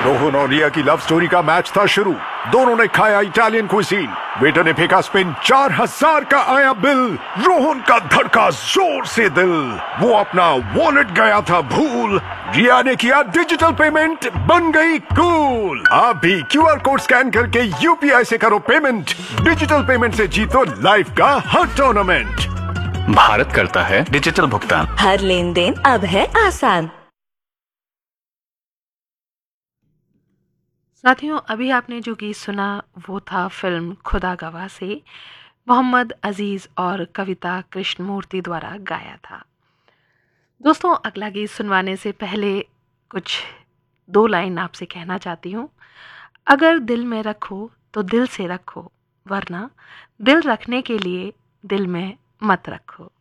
रोहन और रिया की love story का मैच था शुरू। दोनों ने खाया इटालियन क्विजीन। वेटर ने फेंका स्पिन, 4000 का आया बिल। रोहन का धड़का जोर से दिल। वो अपना वॉलेट गया था भूल। रिया ने किया डिजिटल पेमेंट, बन गई कूल। आप भी क्यूआर कोड स्कैन करके यूपीआई से करो पेमेंट। डिजिटल पेमेंट से जीतो लाइफ का हर टूर्नामेंट। भारत करता है डिजिटल भुगतान। हर लेन देन अब है आसान। साथियों, अभी आपने जो गीत सुना वो था फिल्म खुदा गवाह से मोहम्मद अजीज और कविता कृष्णमूर्ति द्वारा गाया था। दोस्तों, अगला गीत सुनवाने से पहले कुछ 2 लाइन आपसे कहना चाहती हूँ। अगर दिल में रखो तो दिल से रखो, वरना दिल रखने के लिए दिल में मत रखो।